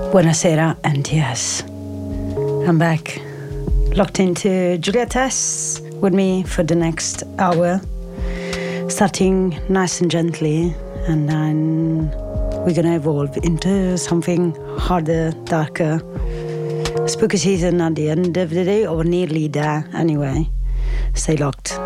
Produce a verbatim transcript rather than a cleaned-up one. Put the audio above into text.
Buonasera, and yes, I'm back. Locked into Juliet S with me for the next hour, starting nice and gently, and then we're gonna evolve into something harder, darker. Spooky season at the end of the day, or nearly there anyway. Stay locked.